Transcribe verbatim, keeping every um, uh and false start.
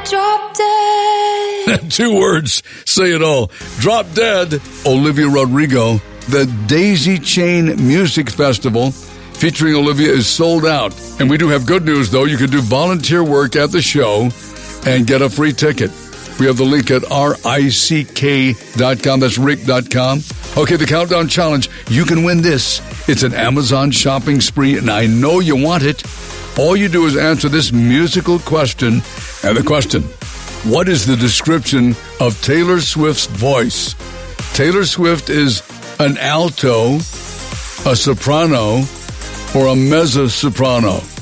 Drop Dead. Two words say it all. Drop Dead. Olivia Rodrigo. The Daisy Chain Music Festival featuring Olivia is sold out. And we do have good news, though. You can do volunteer work at the show and get a free ticket. We have the link at R I C K dot com. That's rick dot com. Okay, the Countdown Challenge. You can win this. It's an Amazon shopping spree, and I know you want it. All you do is answer this musical question. And the question, what is the description of Taylor Swift's voice? Taylor Swift is an alto, a soprano, or a mezzo-soprano.